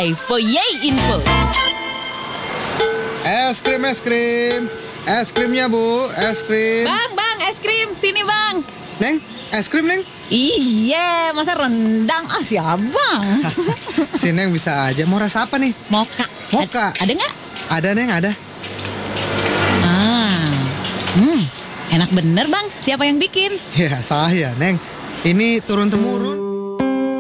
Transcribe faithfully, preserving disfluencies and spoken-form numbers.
by Foyay Info. Es krim, es krim. Es krimnya, Bu. Es krim. Bang, bang, es krim. Sini, Bang. Neng, es krim, Neng. Iya, masa rendang? Ah, siapa? Si Neng bisa aja. Mau rasa apa nih? Moka. Moka. Ad- ada nggak? Ada, Neng, ada. Ah, hmm, enak bener, Bang. Siapa yang bikin? Ya, saya, Neng. Ini turun-temurun.